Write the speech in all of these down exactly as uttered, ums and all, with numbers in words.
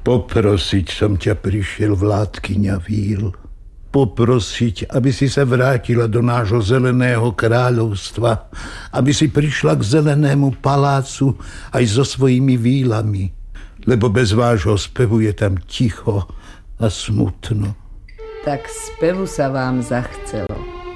Poprosiť som ťa prišiel, vládkyňa víl. Poprosiť, aby si sa vrátila do nášho zeleného kráľovstva, aby si prišla k zelenému palácu aj so svojimi vílami, lebo bez vášho spevu je tam ticho a smutno. Tak spevu sa vám zachcelo.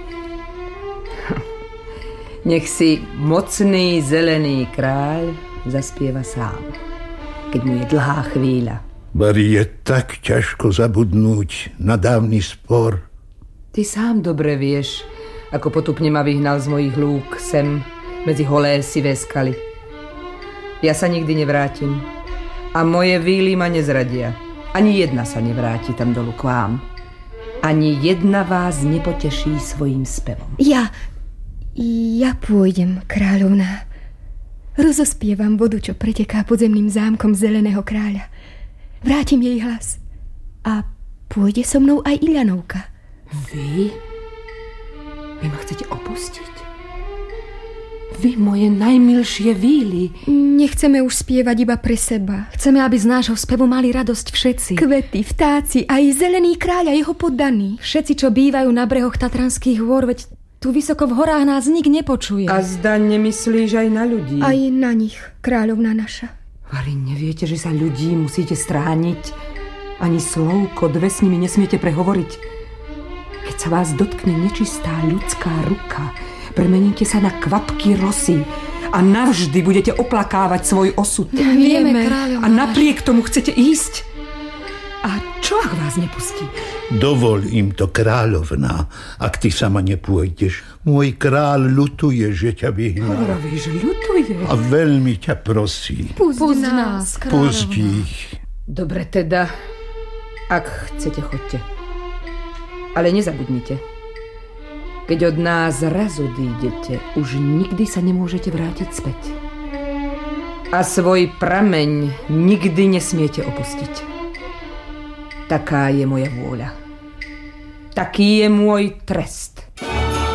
Nech si mocný zelený kráľ zaspieva sám, keď mu je dlhá chvíľa. Bari, je tak ťažko zabudnúť na dávny spor. Ty sám dobre vieš, ako potupne ma vyhnal z mojich lúk sem medzi holé sivé skaly. Ja sa nikdy nevrátim a moje víly ma nezradia. Ani jedna sa nevráti tam dolu k vám. Ani jedna vás nepoteší svojím spevom. Ja, ja pôjdem, kráľovná. Rozospievam vodu, čo preteká podzemným zámkom zeleného kráľa. Vrátim jej hlas. A pôjde so mnou aj Ilianovka. Vy? Vy ma chcete opustiť? Vy, moje najmilšie víly. Nechceme už spievať iba pre seba. Chceme, aby z nášho spevu mali radosť všetci. Kvety, vtáci, aj zelený kráľ a jeho poddaní. Všetci, čo bývajú na brehoch Tatranských hôr, veď tu vysoko v horách nás nik nepočuje. A zda nemyslíš aj na ľudí? Aj na nich, kráľovná naša. Vary, neviete, že sa ľudí musíte strániť? Ani slovko dve s nimi nesmiete prehovoriť. Keď sa vás dotkne nečistá ľudská ruka, premeníte sa na kvapky rosy a navždy budete oplakávať svoj osud. Vieme, kráľovná. A napriek tomu chcete ísť? A čo, ak vás nepustí? Dovol im to, kráľovná, ak ty sama nepôjdeš. Môj kráľ ľutuje, že ťa vyhnal. Hovoríš, ľutuje? A veľmi ťa prosí. Pusť nás, kráľovná. Pusť ich. Dobre teda, ak chcete, choďte. Ale nezabudnite. Keď od nás raz odídete, už nikdy sa nemôžete vrátiť späť. A svoj prameň nikdy nesmiete opustiť. Taká je moja vôľa. Taký je môj trest.